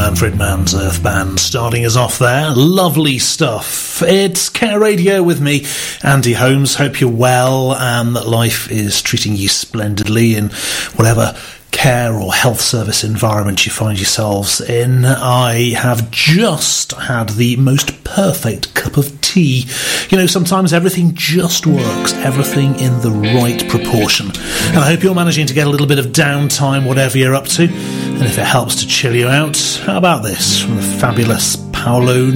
Manfred Mann's Earth Band starting us off there. Lovely stuff. It's Care Radio with me, Andy Holmes. Hope you're well and that life is treating you splendidly in whatever care or health service environment you find yourselves in. I have just had the most perfect cup of tea. You know, sometimes everything just works, everything in the right proportion. And I hope you're managing to get a little bit of downtime, whatever you're up to. And if it helps to chill you out, how about this from the fabulous Paolo